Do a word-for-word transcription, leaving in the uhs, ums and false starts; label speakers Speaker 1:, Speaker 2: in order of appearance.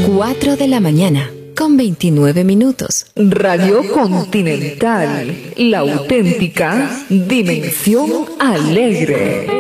Speaker 1: cuatro de la mañana, con veintinueve minutos.
Speaker 2: Radio Continental, la auténtica dimensión alegre.